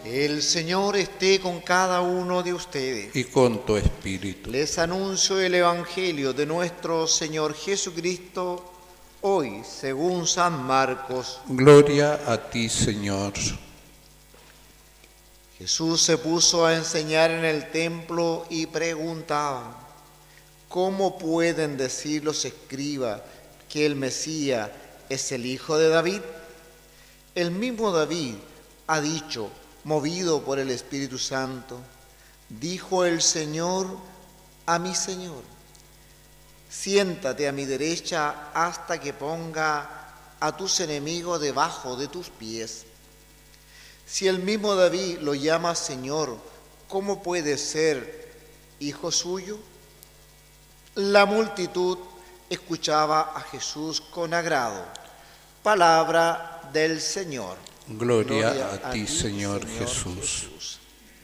El Señor esté con cada uno de ustedes. Y con tu espíritu. Les anuncio el Evangelio de nuestro Señor Jesucristo, hoy según San Marcos. Gloria a ti, Señor. Jesús se puso a enseñar en el templo y preguntaba: ¿cómo pueden decir los escribas que el Mesías es el Hijo de David? El mismo David ha dicho, movido por el Espíritu Santo: dijo el Señor a mi Señor: siéntate a mi derecha hasta que ponga a tus enemigos debajo de tus pies. Si el mismo David lo llama Señor, ¿cómo puede ser hijo suyo? La multitud escuchaba a Jesús con agrado. Palabra del Señor. Gloria a ti, Señor Jesús.